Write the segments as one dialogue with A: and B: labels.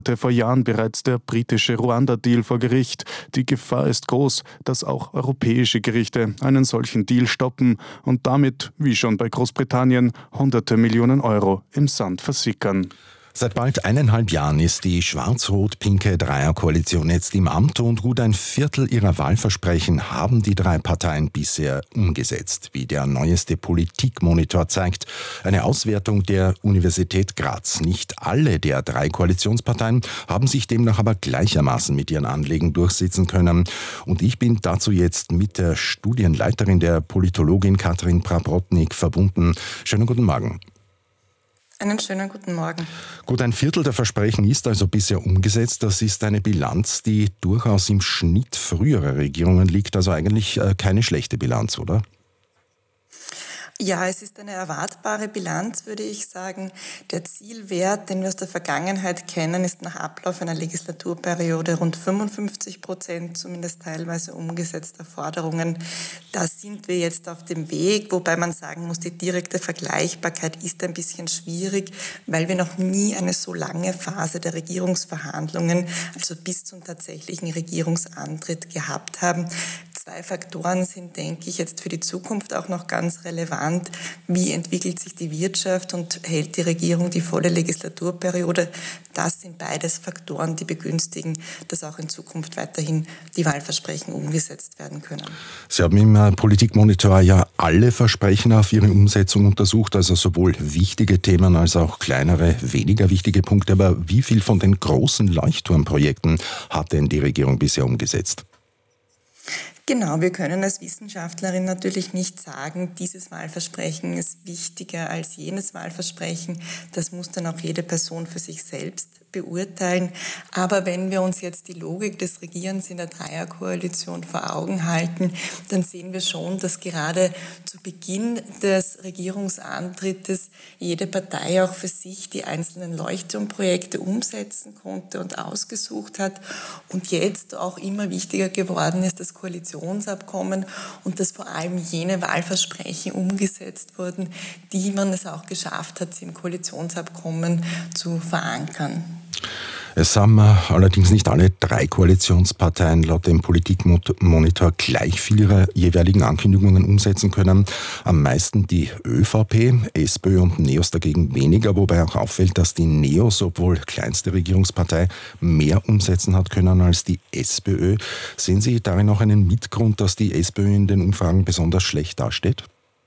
A: Vor Jahren bereits der britische Ruanda-Deal vor Gericht. Die Gefahr ist groß, dass auch europäische Gerichte einen solchen Deal stoppen und damit, wie schon bei Großbritannien, hunderte Millionen Euro im Sand versickern.
B: Seit bald 1,5 Jahren ist die schwarz-rot-pinke Dreierkoalition jetzt im Amt und gut ein Viertel ihrer Wahlversprechen haben die drei Parteien bisher umgesetzt, wie der neueste Politikmonitor zeigt. Eine Auswertung der Universität Graz. Nicht alle der drei Koalitionsparteien haben sich demnach aber gleichermaßen mit ihren Anliegen durchsetzen können. Und ich bin dazu jetzt mit der Studienleiterin der Politologin Katrin Prabotnik verbunden. Schönen guten Morgen.
C: Einen schönen guten Morgen.
B: Gut, ein Viertel der Versprechen ist also bisher umgesetzt. Das ist eine Bilanz, die durchaus im Schnitt früherer Regierungen liegt. Also eigentlich keine schlechte Bilanz, oder?
C: Ja, es ist eine erwartbare Bilanz, würde ich sagen. Der Zielwert, den wir aus der Vergangenheit kennen, ist nach Ablauf einer Legislaturperiode rund 55%, zumindest teilweise umgesetzter Forderungen. Da sind wir jetzt auf dem Weg, wobei man sagen muss, die direkte Vergleichbarkeit ist ein bisschen schwierig, weil wir noch nie eine so lange Phase der Regierungsverhandlungen, also bis zum tatsächlichen Regierungsantritt gehabt haben. Zwei Faktoren sind, denke ich, jetzt für die Zukunft auch noch ganz relevant. Wie entwickelt sich die Wirtschaft und hält die Regierung die volle Legislaturperiode? Das sind beides Faktoren, die begünstigen, dass auch in Zukunft weiterhin die Wahlversprechen umgesetzt werden können.
B: Sie haben im Politikmonitor ja alle Versprechen auf ihre Umsetzung untersucht, also sowohl wichtige Themen als auch kleinere, weniger wichtige Punkte. Aber wie viel von den großen Leuchtturmprojekten hat denn die Regierung bisher umgesetzt?
C: Genau, wir können als Wissenschaftlerin natürlich nicht sagen, dieses Wahlversprechen ist wichtiger als jenes Wahlversprechen. Das muss dann auch jede Person für sich selbst beurteilen. Aber wenn wir uns jetzt die Logik des Regierens in der Dreierkoalition vor Augen halten, dann sehen wir schon, dass gerade zu Beginn des Regierungsantrittes jede Partei auch für sich die einzelnen Leuchtturmprojekte umsetzen konnte und ausgesucht hat. Und jetzt auch immer wichtiger geworden ist das Koalitionsabkommen und dass vor allem jene Wahlversprechen umgesetzt wurden, die man es auch geschafft hat, sie im Koalitionsabkommen zu verankern.
B: Es haben allerdings nicht alle drei Koalitionsparteien laut dem Politikmonitor gleich viel ihrer jeweiligen Ankündigungen umsetzen können. Am meisten die ÖVP, SPÖ und NEOS dagegen weniger, wobei auch auffällt, dass die NEOS, obwohl kleinste Regierungspartei, mehr umsetzen hat können als die SPÖ. Sehen Sie darin auch einen Mitgrund, dass die SPÖ in den Umfragen besonders schlecht dasteht?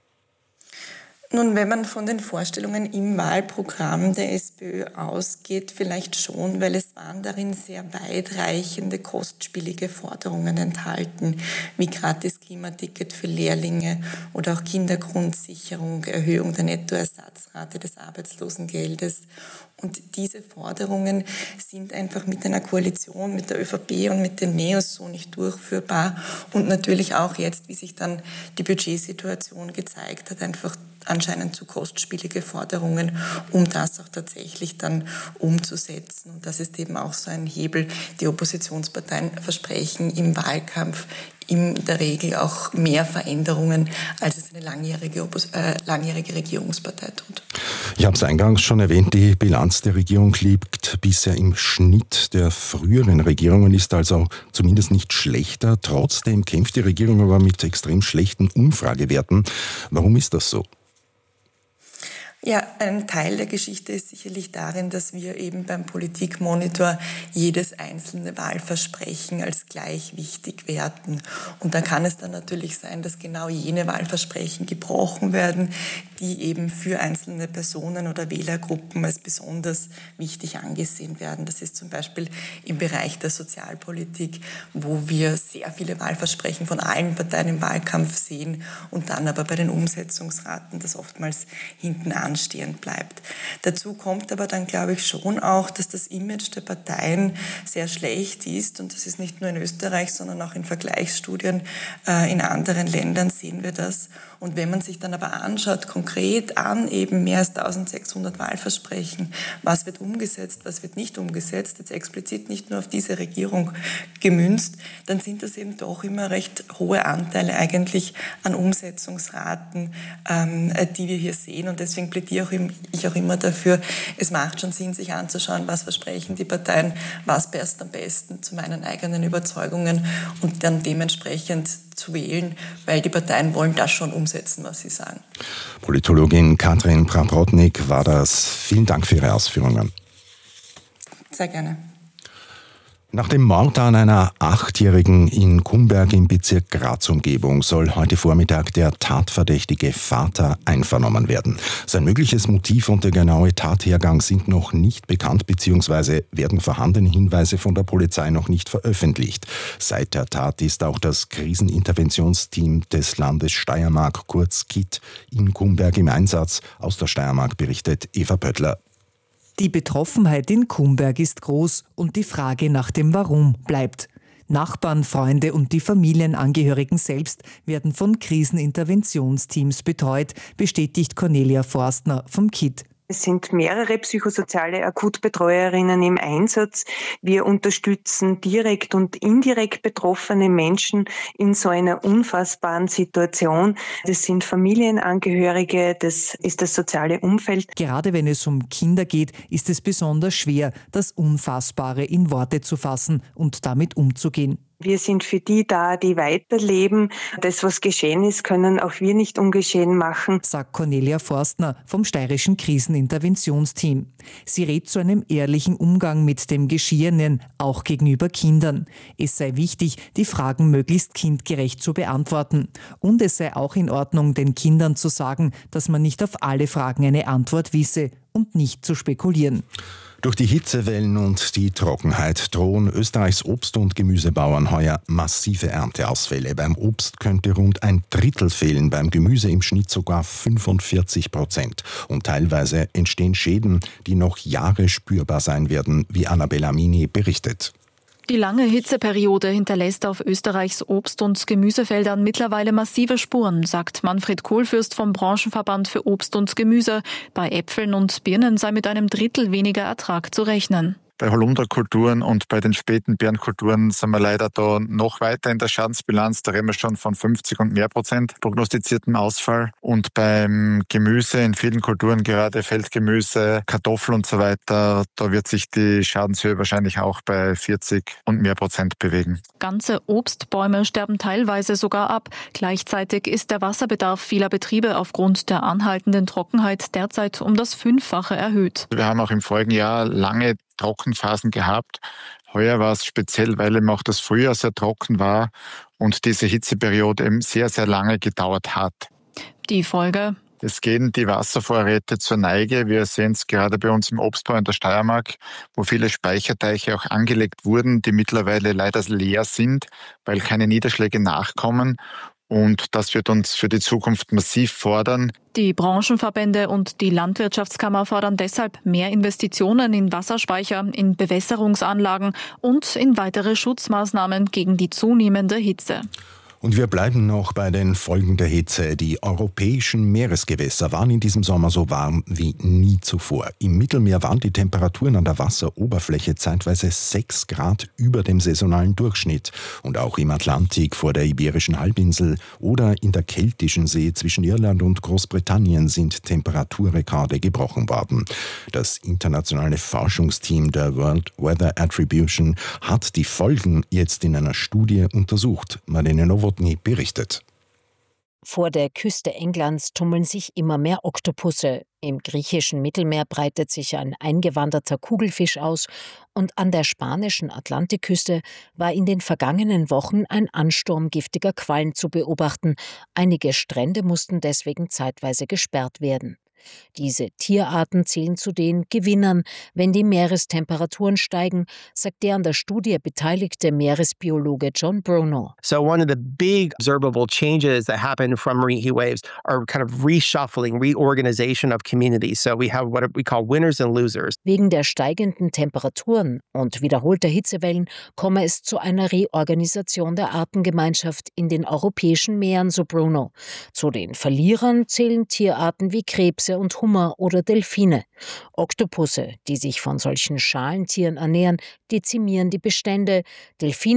C: Nun, wenn man von den Vorstellungen im Wahlprogramm der SPÖ ausgeht, vielleicht schon, weil es waren darin sehr weitreichende, kostspielige Forderungen enthalten, wie gratis Klimaticket für Lehrlinge oder auch Kindergrundsicherung, Erhöhung der Nettoersatzrate des Arbeitslosengeldes. Und diese Forderungen sind einfach mit einer Koalition, mit der ÖVP und mit den NEOS so nicht durchführbar. Und natürlich auch jetzt, wie sich dann die Budgetsituation gezeigt hat, einfach anscheinend zu kostspielige Forderungen, um das auch tatsächlich dann umzusetzen. Und das ist eben auch so ein Hebel. Die Oppositionsparteien versprechen im Wahlkampf in der Regel auch mehr Veränderungen, als es eine langjährige Regierungspartei tut.
B: Ich habe es eingangs schon erwähnt, die Bilanz der Regierung liegt bisher im Schnitt der früheren Regierungen, ist also zumindest nicht schlechter. Trotzdem kämpft die Regierung aber mit extrem schlechten Umfragewerten. Warum ist das so?
C: Ja, ein Teil der Geschichte ist sicherlich darin, dass wir eben beim Politikmonitor jedes einzelne Wahlversprechen als gleich wichtig werten. Und da kann es dann natürlich sein, dass genau jene Wahlversprechen gebrochen werden, die eben für einzelne Personen oder Wählergruppen als besonders wichtig angesehen werden. Das ist zum Beispiel im Bereich der Sozialpolitik, wo wir sehr viele Wahlversprechen von allen Parteien im Wahlkampf sehen und dann aber bei den Umsetzungsraten das oftmals hinten anstehend bleibt. Dazu kommt aber dann, glaube ich, schon auch, dass das Image der Parteien sehr schlecht ist und das ist nicht nur in Österreich, sondern auch in Vergleichsstudien in anderen Ländern sehen wir das. Und wenn man sich dann aber anschaut, konkret an eben mehr als 1600 Wahlversprechen, was wird umgesetzt, was wird nicht umgesetzt, jetzt explizit nicht nur auf diese Regierung gemünzt, dann sind das eben doch immer recht hohe Anteile eigentlich an Umsetzungsraten, die wir hier sehen. Und deswegen plädiere ich auch immer dafür, es macht schon Sinn, sich anzuschauen, was versprechen die Parteien, was passt am besten zu meinen eigenen Überzeugungen und dann dementsprechend zu wählen, weil die Parteien wollen das schon umsetzen, was sie sagen.
B: Politologin Katrin Prabrodnik war das. Vielen Dank für Ihre Ausführungen.
C: Sehr gerne.
B: Nach dem Mord an einer 8-Jährigen in Kumberg im Bezirk Graz-Umgebung soll heute Vormittag der tatverdächtige Vater einvernommen werden. Sein mögliches Motiv und der genaue Tathergang sind noch nicht bekannt bzw. werden vorhandene Hinweise von der Polizei noch nicht veröffentlicht. Seit der Tat ist auch das Kriseninterventionsteam des Landes Steiermark, kurz KIT, in Kumberg im Einsatz. Aus der Steiermark berichtet Eva Pöttler.
D: Die Betroffenheit in Kumberg ist groß und die Frage nach dem Warum bleibt. Nachbarn, Freunde und die Familienangehörigen selbst werden von Kriseninterventionsteams betreut, bestätigt Cornelia Forstner vom KIT.
E: Es sind mehrere psychosoziale Akutbetreuerinnen im Einsatz. Wir unterstützen direkt und indirekt betroffene Menschen in so einer unfassbaren Situation. Das sind Familienangehörige, das ist das soziale Umfeld.
D: Gerade wenn es um Kinder geht, ist es besonders schwer, das Unfassbare in Worte zu fassen und damit umzugehen.
E: Wir sind für die da, die weiterleben. Das, was geschehen ist, können auch wir nicht ungeschehen machen,
D: sagt Cornelia Forstner vom Steirischen Kriseninterventionsteam. Sie rät zu einem ehrlichen Umgang mit dem Geschehenen, auch gegenüber Kindern. Es sei wichtig, die Fragen möglichst kindgerecht zu beantworten. Und es sei auch in Ordnung, den Kindern zu sagen, dass man nicht auf alle Fragen eine Antwort wisse und nicht zu spekulieren.
B: Durch die Hitzewellen und die Trockenheit drohen Österreichs Obst- und Gemüsebauern heuer massive Ernteausfälle. Beim Obst könnte rund 1/3 fehlen, beim Gemüse im Schnitt sogar 45%. Und teilweise entstehen Schäden, die noch Jahre spürbar sein werden, wie Annabella Mini berichtet.
F: Die lange Hitzeperiode hinterlässt auf Österreichs Obst- und Gemüsefeldern mittlerweile massive Spuren, sagt Manfred Kohlfürst vom Branchenverband für Obst und Gemüse. Bei Äpfeln und Birnen sei mit einem Drittel weniger Ertrag zu rechnen.
G: Bei Holunderkulturen und bei den späten Beerenkulturen sind wir leider da noch weiter in der Schadensbilanz. Da reden wir schon von 50 und mehr Prozent prognostiziertem Ausfall. Und beim Gemüse in vielen Kulturen, gerade Feldgemüse, Kartoffeln und so weiter, da wird sich die Schadenshöhe wahrscheinlich auch bei 40 und mehr Prozent bewegen.
F: Ganze Obstbäume sterben teilweise sogar ab. Gleichzeitig ist der Wasserbedarf vieler Betriebe aufgrund der anhaltenden Trockenheit derzeit um das 5-fache erhöht.
G: Wir haben auch im vorigen Jahr lange Trockenphasen gehabt. Heuer war es speziell, weil eben auch das Frühjahr sehr trocken war und diese Hitzeperiode eben sehr, sehr lange gedauert hat.
F: Die Folge?
G: Es gehen die Wasservorräte zur Neige. Wir sehen es gerade bei uns im Obstbau in der Steiermark, wo viele Speicherteiche auch angelegt wurden, die mittlerweile leider leer sind, weil keine Niederschläge nachkommen. Und das wird uns für die Zukunft massiv fordern.
F: Die Branchenverbände und die Landwirtschaftskammer fordern deshalb mehr Investitionen in Wasserspeicher, in Bewässerungsanlagen und in weitere Schutzmaßnahmen gegen die zunehmende Hitze.
B: Und wir bleiben noch bei den Folgen der Hitze. Die europäischen Meeresgewässer waren in diesem Sommer so warm wie nie zuvor. Im Mittelmeer waren die Temperaturen an der Wasseroberfläche zeitweise 6 Grad über dem saisonalen Durchschnitt. Und auch im Atlantik vor der Iberischen Halbinsel oder in der Keltischen See zwischen Irland und Großbritannien sind Temperaturrekorde gebrochen worden. Das internationale Forschungsteam der World Weather Attribution hat die Folgen jetzt in einer Studie untersucht. Marlene Nowotny berichtet.
H: Vor der Küste Englands tummeln sich immer mehr Oktopusse. Im griechischen Mittelmeer breitet sich ein eingewanderter Kugelfisch aus und an der spanischen Atlantikküste war in den vergangenen Wochen ein Ansturm giftiger Quallen zu beobachten. Einige Strände mussten deswegen zeitweise gesperrt werden. Diese Tierarten zählen zu den Gewinnern, wenn die Meerestemperaturen steigen, sagt der an der Studie beteiligte Meeresbiologe John Bruno.
I: So one of the big observable changes that happen from heat waves are kind of reshuffling, reorganization of communities. So we have what we call winners and losers.
H: Wegen der steigenden Temperaturen und wiederholter Hitzewellen komme es zu einer Reorganisation der Artengemeinschaft in den europäischen Meeren, so Bruno. Zu den Verlierern zählen Tierarten wie Krebse und Hummer oder Delfine. Oktopusse, die sich von solchen Schalentieren ernähren, dezimieren die Bestände. Delfinen,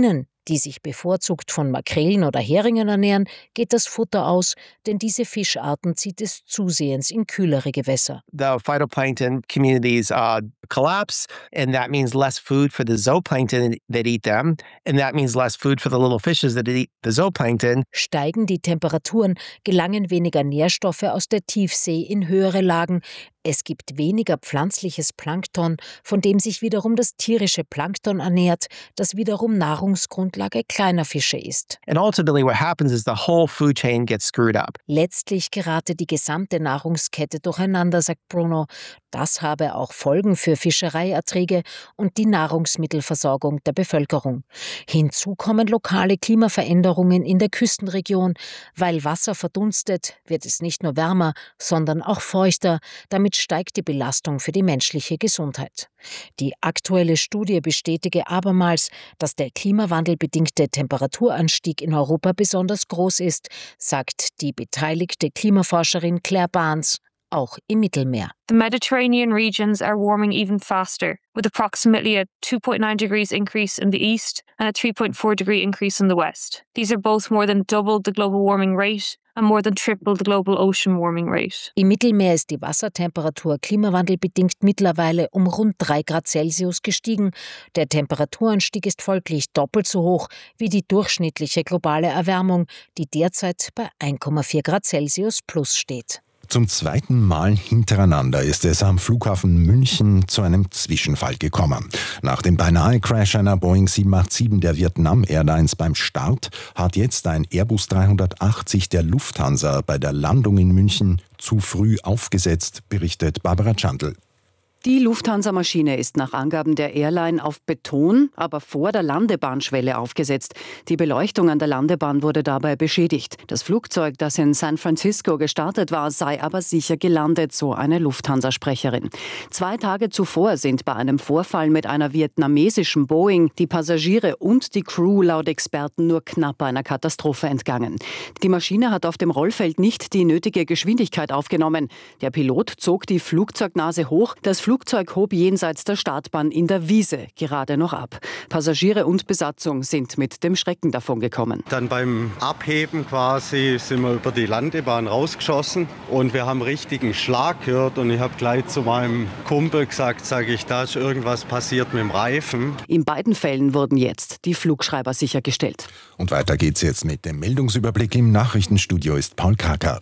H: die sich bevorzugt von Makrelen oder Heringen ernähren, geht das Futter aus, denn diese Fischarten zieht es zusehends in kühlere Gewässer.
I: The phytoplankton communities collapse, and that means less food for the zooplankton that eat them, and that means less food for the little fishes that eat the zooplankton.
H: Steigen die Temperaturen, gelangen weniger Nährstoffe aus der Tiefsee in höhere Lagen. Es gibt weniger pflanzliches Plankton, von dem sich wiederum das tierische Plankton ernährt, das wiederum Nahrungsgrundlage kleiner Fische ist.
I: And ultimately what happens is the whole food chain gets screwed up.
H: Letztlich gerate die gesamte Nahrungskette durcheinander, sagt Bruno. Das habe auch Folgen für Fischereierträge und die Nahrungsmittelversorgung der Bevölkerung. Hinzu kommen lokale Klimaveränderungen in der Küstenregion. Weil Wasser verdunstet, wird es nicht nur wärmer, sondern auch feuchter. Damit steigt die Belastung für die menschliche Gesundheit. Die aktuelle Studie bestätige abermals, dass der klimawandelbedingte Temperaturanstieg in Europa besonders groß ist, sagt die beteiligte Klimaforscherin Claire Barnes. Auch im Mittelmeer.
J: The Mediterranean regions are warming even faster, with approximately a 2.9 degrees increase in the east and a 3.4 degree increase in the west. These are both more than double the global warming rate and more than triple the global ocean warming rate.
H: Im Mittelmeer ist die Wassertemperatur klimawandelbedingt mittlerweile um rund 3 Grad Celsius gestiegen. Der Temperaturanstieg ist folglich doppelt so hoch wie die durchschnittliche globale Erwärmung, die derzeit bei 1,4 Grad Celsius plus steht.
B: Zum zweiten Mal hintereinander ist es am Flughafen München zu einem Zwischenfall gekommen. Nach dem Beinahe-Crash einer Boeing 787 der Vietnam Airlines beim Start hat jetzt ein Airbus 380 der Lufthansa bei der Landung in München zu früh aufgesetzt, berichtet Barbara Tschandl.
K: Die Lufthansa-Maschine ist nach Angaben der Airline auf Beton, aber vor der Landebahnschwelle aufgesetzt. Die Beleuchtung an der Landebahn wurde dabei beschädigt. Das Flugzeug, das in San Francisco gestartet war, sei aber sicher gelandet, so eine Lufthansa-Sprecherin. 2 Tage zuvor sind bei einem Vorfall mit einer vietnamesischen Boeing die Passagiere und die Crew laut Experten nur knapp einer Katastrophe entgangen. Die Maschine hat auf dem Rollfeld nicht die nötige Geschwindigkeit aufgenommen. Der Pilot zog die Flugzeugnase hoch, das Flugzeug hob jenseits der Startbahn in der Wiese gerade noch ab. Passagiere und Besatzung sind mit dem Schrecken davongekommen.
L: Dann beim Abheben quasi sind wir über die Landebahn rausgeschossen und wir haben richtigen Schlag gehört und ich habe gleich zu meinem Kumpel gesagt, da ist irgendwas passiert mit dem Reifen.
K: In beiden Fällen wurden jetzt die Flugschreiber sichergestellt.
B: Und weiter geht's jetzt mit dem Meldungsüberblick. Im Nachrichtenstudio ist Paul Kaker.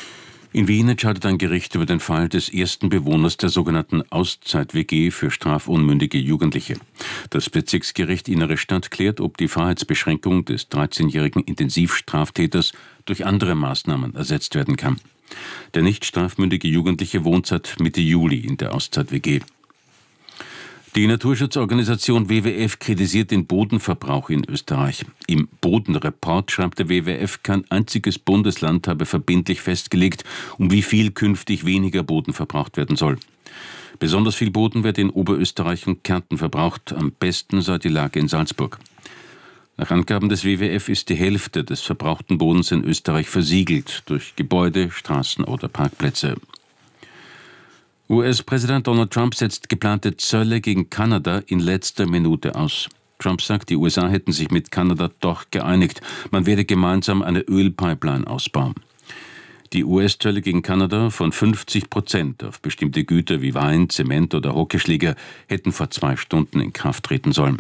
M: In Wien entscheidet ein Gericht über den Fall des ersten Bewohners der sogenannten Auszeit-WG für strafunmündige Jugendliche. Das Bezirksgericht Innere Stadt klärt, ob die Freiheitsbeschränkung des 13-jährigen Intensivstraftäters durch andere Maßnahmen ersetzt werden kann. Der nicht strafmündige Jugendliche wohnt seit Mitte Juli in der Auszeit-WG. Die Naturschutzorganisation WWF kritisiert den Bodenverbrauch in Österreich. Im Bodenreport schreibt der WWF, kein einziges Bundesland habe verbindlich festgelegt, um wie viel künftig weniger Boden verbraucht werden soll. Besonders viel Boden wird in Oberösterreich und Kärnten verbraucht, am besten sei die Lage in Salzburg. Nach Angaben des WWF ist die Hälfte des verbrauchten Bodens in Österreich versiegelt durch Gebäude, Straßen oder Parkplätze. US-Präsident Donald Trump setzt geplante Zölle gegen Kanada in letzter Minute aus. Trump sagt, die USA hätten sich mit Kanada doch geeinigt. Man werde gemeinsam eine Ölpipeline ausbauen. Die US-Zölle gegen Kanada von 50% auf bestimmte Güter wie Wein, Zement oder Hockeyschläger hätten vor 2 Stunden in Kraft treten sollen.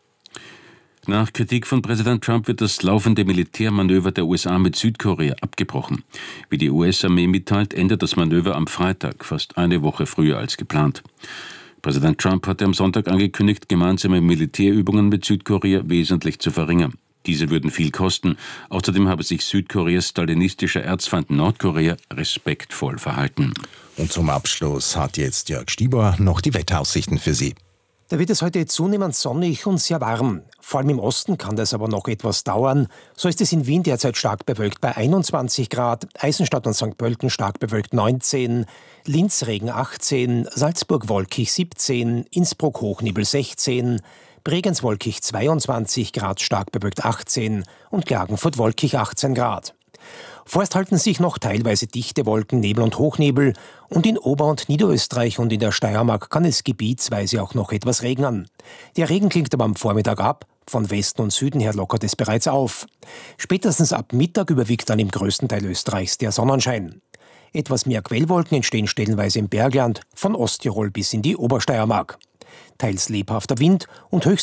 M: Nach Kritik von Präsident Trump wird das laufende Militärmanöver der USA mit Südkorea abgebrochen. Wie die US-Armee mitteilt, endet das Manöver am Freitag, fast eine Woche früher als geplant. Präsident Trump hatte am Sonntag angekündigt, gemeinsame Militärübungen mit Südkorea wesentlich zu verringern. Diese würden viel kosten. Außerdem habe sich Südkoreas stalinistischer Erzfeind Nordkorea respektvoll verhalten.
B: Und zum Abschluss hat jetzt Jörg Stieber noch die Wetteraussichten für Sie.
N: Da wird es heute zunehmend sonnig und sehr warm. Vor allem im Osten kann das aber noch etwas dauern. So ist es in Wien derzeit stark bewölkt bei 21 Grad, Eisenstadt und St. Pölten stark bewölkt 19, Linz Regen 18, Salzburg wolkig 17, Innsbruck Hochnebel 16, Bregenz wolkig 22 Grad, stark bewölkt 18 und Klagenfurt wolkig 18 Grad. Vorerst halten sich noch teilweise dichte Wolken, Nebel und Hochnebel und in Ober- und Niederösterreich und in der Steiermark kann es gebietsweise auch noch etwas regnen. Der Regen klingt aber am Vormittag ab, Von Westen und Süden her lockert es bereits auf. Spätestens ab Mittag überwiegt dann im größten Teil Österreichs der Sonnenschein. Etwas mehr Quellwolken entstehen stellenweise im Bergland, von Osttirol bis in die Obersteiermark. Teils lebhafter Wind und höchst